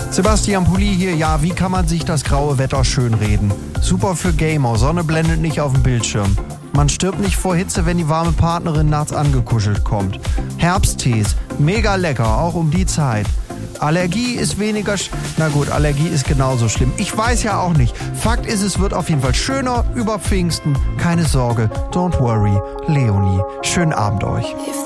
Sebastian Pulli hier. Ja, wie kann man sich das graue Wetter schönreden? Super für Gamer, Sonne blendet nicht auf dem Bildschirm. Man stirbt nicht vor Hitze, wenn die warme Partnerin nachts angekuschelt kommt. Herbsttees, mega lecker, auch um die Zeit. Allergie ist weniger... Na gut, Allergie ist genauso schlimm. Ich weiß ja auch nicht. Fakt ist, es wird auf jeden Fall schöner über Pfingsten. Keine Sorge, don't worry. Leonie, schönen Abend euch.